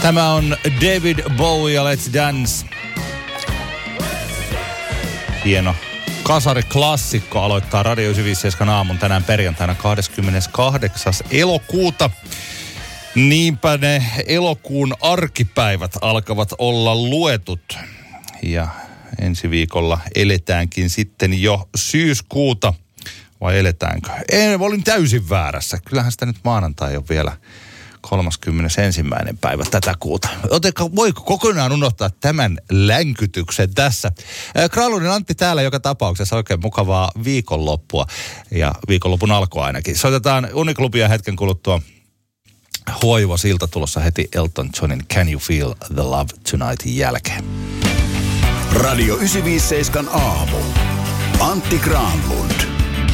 Tämä on David Bowie ja Let's Dance. Hieno kasariklassikko aloittaa Radio 957 aamun tänään perjantaina 28. elokuuta. Niinpä ne elokuun arkipäivät alkavat olla luetut. Ja ensi viikolla eletäänkin sitten jo syyskuuta. Vai eletäänkö? Olin täysin väärässä. Kyllähän sitä nyt maanantai on vielä 31. päivä tätä kuuta. Voiko kokonaan unohtaa tämän länkytyksen tässä? Granlundin Antti täällä joka tapauksessa. Oikein mukavaa viikonloppua ja viikonlopun alkua ainakin. Soitetaan Uniklubia hetken kuluttua. Huojuva silta tulossa heti Elton Johnin Can You Feel the Love Tonight'in jälkeen. Radio 957 aamu. Antti Granlund.